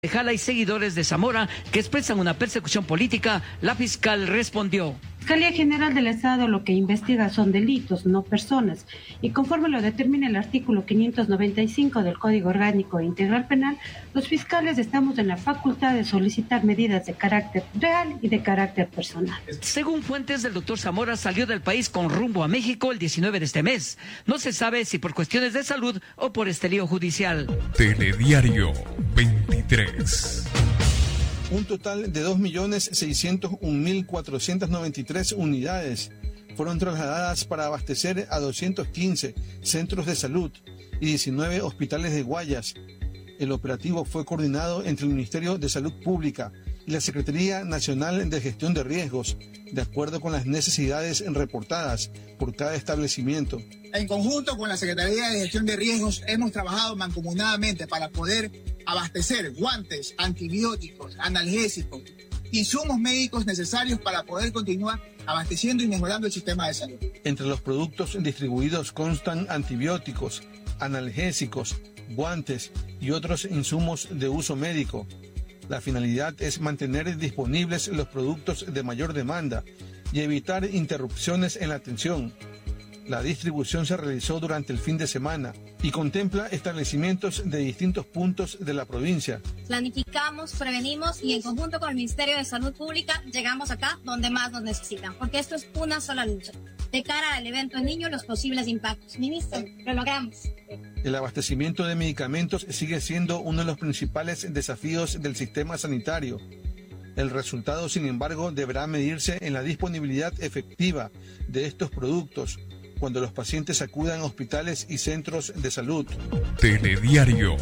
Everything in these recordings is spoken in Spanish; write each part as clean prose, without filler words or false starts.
Jala y seguidores de Zamora que expresan una persecución política, la fiscal respondió. Fiscalía General del Estado lo que investiga son delitos, no personas, y conforme lo determina el artículo 595 del Código Orgánico e Integral Penal, los fiscales estamos en la facultad de solicitar medidas de carácter real y de carácter personal. Según fuentes, el doctor Zamora salió del país con rumbo a México el 19 de este mes. No se sabe si por cuestiones de salud o por este lío judicial. Telediario 23. Un total de 2.601.493 unidades fueron trasladadas para abastecer a 215 centros de salud y 19 hospitales de Guayas. El operativo fue coordinado entre el Ministerio de Salud Pública y la Secretaría Nacional de Gestión de Riesgos, de acuerdo con las necesidades reportadas por cada establecimiento. En conjunto con la Secretaría de Gestión de Riesgos hemos trabajado mancomunadamente para poder abastecer guantes, antibióticos, analgésicos, insumos médicos necesarios para poder continuar abasteciendo y mejorando el sistema de salud. Entre los productos distribuidos constan antibióticos, analgésicos, guantes y otros insumos de uso médico. La finalidad es mantener disponibles los productos de mayor demanda y evitar interrupciones en la atención. La distribución se realizó durante el fin de semana y contempla establecimientos de distintos puntos de la provincia. Planificamos, prevenimos y en conjunto con el Ministerio de Salud Pública llegamos acá donde más nos necesitan, porque esto es una sola lucha. De cara al evento en niños, los posibles impactos. Ministro, lo logramos. El abastecimiento de medicamentos sigue siendo uno de los principales desafíos del sistema sanitario. El resultado, sin embargo, deberá medirse en la disponibilidad efectiva de estos productos cuando los pacientes acudan a hospitales y centros de salud. Telediario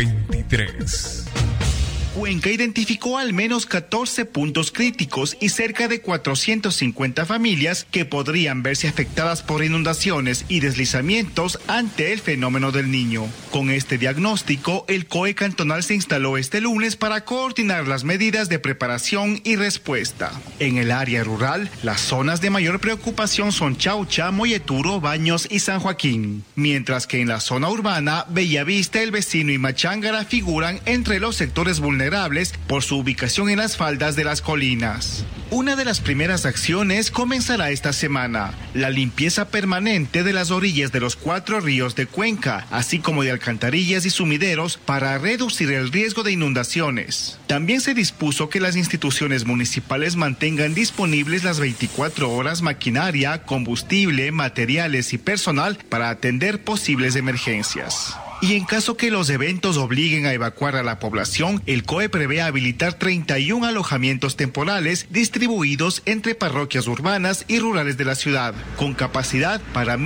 23. Cuenca identificó al menos 14 puntos críticos y cerca de 450 familias que podrían verse afectadas por inundaciones y deslizamientos ante el fenómeno del Niño. Con este diagnóstico, el COE cantonal se instaló este lunes para coordinar las medidas de preparación y respuesta. En el área rural, las zonas de mayor preocupación son Chaucha, Molleturo, Baños y San Joaquín, mientras que en la zona urbana, Bellavista, El Vecino y Machángara figuran entre los sectores vulnerables por su ubicación en las faldas de las colinas. Una de las primeras acciones comenzará esta semana, la limpieza permanente de las orillas de los 4 ríos de Cuenca, así como de alcantarillas y sumideros para reducir el riesgo de inundaciones. También se dispuso que las instituciones municipales mantengan disponibles las 24 horas maquinaria, combustible, materiales y personal para atender posibles emergencias. Y en caso que los eventos obliguen a evacuar a la población, el COE prevé habilitar 31 alojamientos temporales distribuidos entre parroquias urbanas y rurales de la ciudad, con capacidad para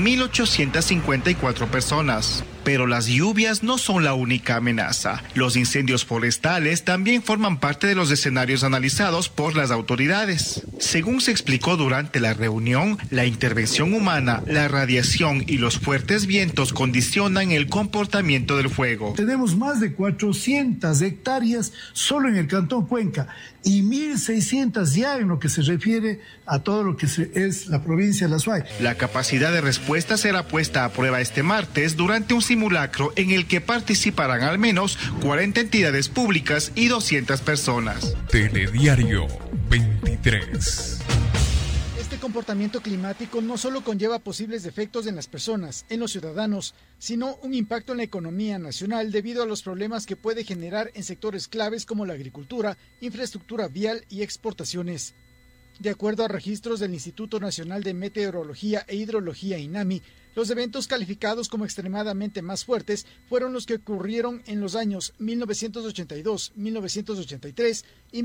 1.854 personas. Pero las lluvias no son la única amenaza. Los incendios forestales también forman parte de los escenarios analizados por las autoridades. Según se explicó durante la reunión, la intervención humana, la radiación y los fuertes vientos condicionan el comportamiento del fuego. Tenemos más de 400 hectáreas solo en el Cantón Cuenca y 1.600 ya en lo que se refiere a todo lo que es la provincia de La Suay. La capacidad de respuesta será puesta a prueba este martes durante un simulacro en el que participarán al menos 40 entidades públicas y 200 personas. Telediario 23. Este comportamiento climático no solo conlleva posibles defectos en las personas, en los ciudadanos, sino un impacto en la economía nacional debido a los problemas que puede generar en sectores claves como la agricultura, infraestructura vial y exportaciones. De acuerdo a registros del Instituto Nacional de Meteorología e Hidrología INAMI, los eventos calificados como extremadamente más fuertes fueron los que ocurrieron en los años 1982, 1983 y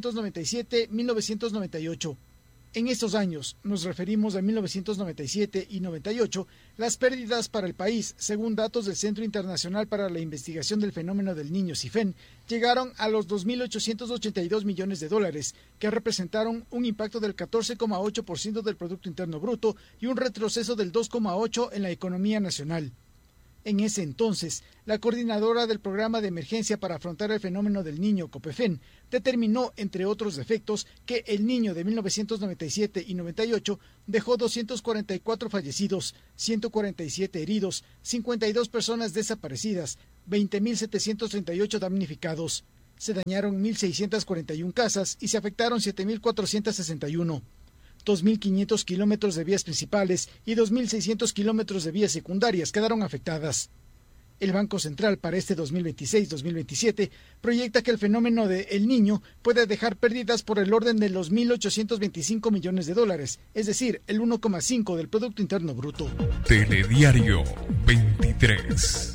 1997-1998. En estos años, nos referimos a 1997 y 98, las pérdidas para el país, según datos del Centro Internacional para la Investigación del Fenómeno del Niño, CIFEN, llegaron a los 2.882 millones de dólares, que representaron un impacto del 14,8% del Producto Interno Bruto y un retroceso del 2,8% en la economía nacional. En ese entonces, la coordinadora del Programa de Emergencia para afrontar el fenómeno del Niño, COPEFEN, determinó, entre otros efectos, que el Niño de 1997 y 98 dejó 244 fallecidos, 147 heridos, 52 personas desaparecidas, 20.738 damnificados. Se dañaron 1.641 casas y se afectaron 7.461. 2.500 kilómetros de vías principales y 2.600 kilómetros de vías secundarias quedaron afectadas. El Banco Central para este 2026-2027 proyecta que el fenómeno de El Niño puede dejar pérdidas por el orden de los 1.825 millones de dólares, es decir, el 1,5% del Producto Interno Bruto. Telediario 23.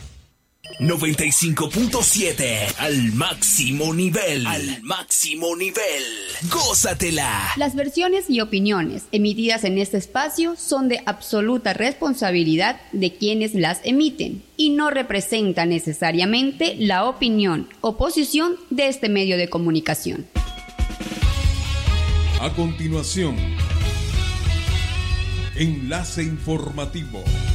95.7 al máximo nivel. Al máximo nivel. Gózatela. Las versiones y opiniones emitidas en este espacio son de absoluta responsabilidad de quienes las emiten y no representan necesariamente la opinión o posición de este medio de comunicación. A continuación, enlace informativo.